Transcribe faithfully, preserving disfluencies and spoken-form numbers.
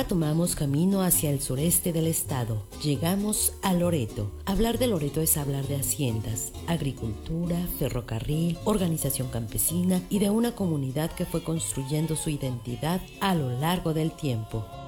Ahora tomamos camino hacia el sureste del estado. Llegamos a Loreto. Hablar de Loreto es hablar de haciendas, agricultura, ferrocarril, organización campesina y de una comunidad que fue construyendo su identidad a lo largo del tiempo.